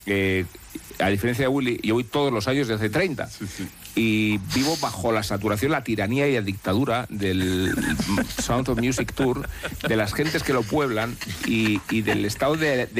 a diferencia de Willy, yo voy todos los años desde hace 30. Sí, sí. Y vivo bajo la saturación, la tiranía y la dictadura del Sound of Music Tour, de las gentes que lo pueblan y del estado de